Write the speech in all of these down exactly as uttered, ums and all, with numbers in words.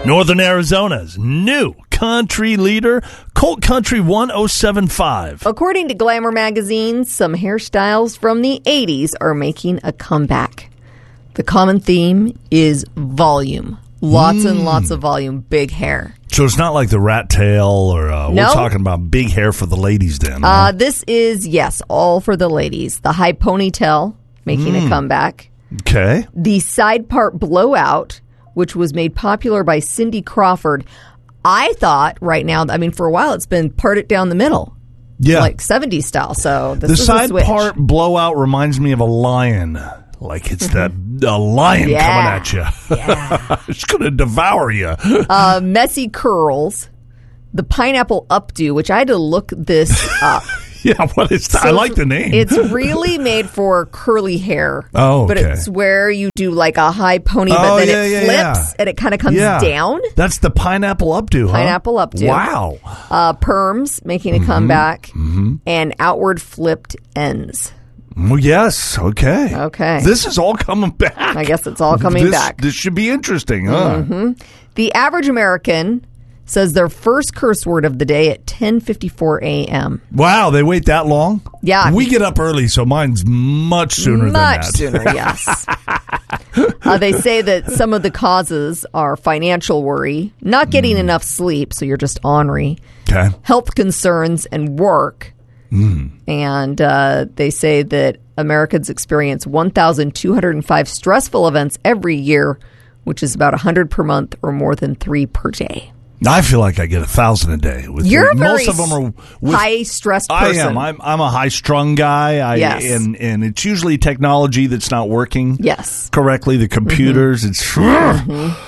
Northern Arizona's new country leader, Colt Country one oh seven point five. According to Glamour magazine, some hairstyles from the eighties are making a comeback. The common theme is volume. Lots mm. and lots of volume, big hair. So it's not like the rat tail or uh, no. we're talking about big hair for the ladies then. Huh? Uh, this is, yes, all for the ladies. The high ponytail making mm. a comeback. Okay. The side part blowout, which was made popular by Cindy Crawford. I thought right now, I mean, for a while it's been parted down the middle. Yeah. Like seventies style. So this the is side a switch. part blowout reminds me of a lion. Like it's that a lion yeah. coming at you. Yeah. It's going to devour you. uh, messy curls. The pineapple updo, which I had to look this up. Yeah, what is that? So I like the name. It's really made for curly hair. Oh, okay. But it's where you do like a high pony, oh, but then yeah, it yeah, flips yeah. and it kind of comes yeah. down. That's the pineapple updo, huh? Pineapple updo. Wow. Uh, perms making a mm-hmm. comeback. Mm-hmm. And outward flipped ends. Well, yes. Okay. Okay. This is all coming back. I guess it's all coming this, back. This should be interesting, huh? Mm-hmm. The average American says their first curse word of the day at ten fifty-four a.m. Wow, they wait that long? Yeah. We get up early, so mine's much sooner than that. Much sooner, yes. uh, they say that some of the causes are financial worry, not getting mm. enough sleep, so you're just ornery, okay. health concerns, and work. Mm. And uh, they say that Americans experience one thousand two hundred five stressful events every year, which is about one hundred per month or more than three per day. I feel like I get a thousand a day. With You're the, a very most of them are with, high stressed person. I am. I'm, I'm a high strung guy. I, yes. And, and it's usually technology that's not working yes. correctly. The computers, mm-hmm. it's... Mm-hmm.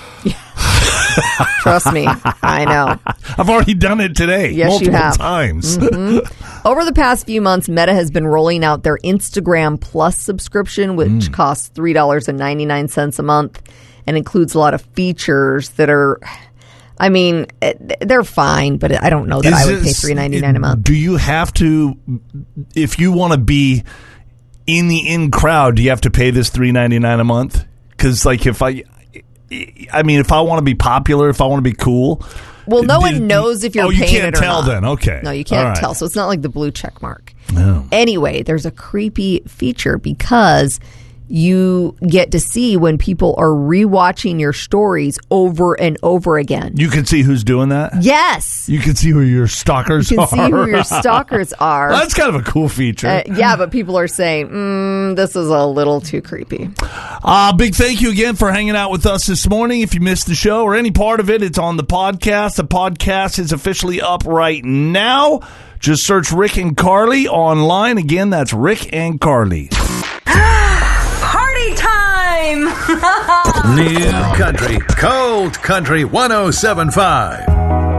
Trust me, I know. I've already done it today. Yes, multiple you have. times. Mm-hmm. Over the past few months, Meta has been rolling out their Instagram Plus subscription, which mm. costs three dollars and ninety-nine cents a month and includes a lot of features that are... I mean, they're fine, but I don't know that Is I would pay three dollars and ninety-nine cents a month. Do you have to, if you want to be in the in crowd, do you have to pay this three dollars and ninety-nine cents a month? Because, like, if I, I mean, if I want to be popular, if I want to be cool. Well, no do, one knows if you're oh, you paying can't it or tell not. then. Okay. No, you can't right. tell. So it's not like the blue check mark. No. Anyway, there's a creepy feature because you get to see when people are rewatching your stories over and over again. You can see who's doing that? Yes. You can see who your stalkers are. You can are. see who your stalkers are. Well, that's kind of a cool feature. Uh, yeah, but people are saying, mm, this is a little too creepy. Uh, big thank you again for hanging out with us this morning. If you missed the show or any part of it, it's on the podcast. The podcast is officially up right now. Just search Rick and Carly online. Again, that's Rick and Carly. Time! New Country, Colt Country one oh seven point five.